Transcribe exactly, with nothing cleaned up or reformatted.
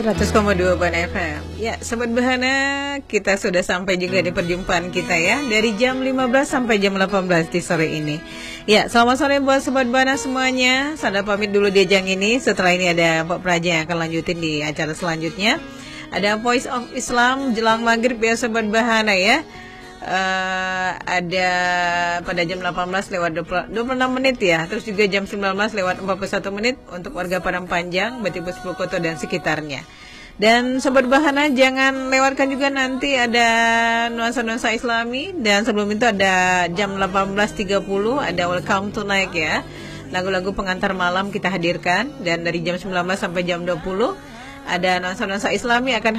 seratus koma dua Ban F M. Ya, Sobat Bahana, kita sudah sampai juga di perjumpaan kita ya, dari jam lima belas sampai jam delapan belas di sore ini. Ya, selamat sore buat Sobat Bahana semuanya. Saya pamit dulu di ajang ini. Setelah ini ada Pak Praja yang akan lanjutin di acara selanjutnya. Ada Voice of Islam jelang maghrib ya Sobat Bahana ya. Uh, ada pada jam delapan belas lewat dua puluh enam menit ya. Terus juga jam sembilan belas lewat empat puluh satu menit untuk warga Padang Panjang, Betibus Purwokerto dan sekitarnya. Dan Sobat Bahana jangan lewatkan juga nanti ada nuansa-nuansa Islami. Dan sebelum itu ada jam delapan belas tiga puluh ada Welcome to Night ya. Lagu-lagu pengantar malam kita hadirkan. Dan dari jam sembilan belas sampai jam dua puluh ada nuansa-nuansa Islami akan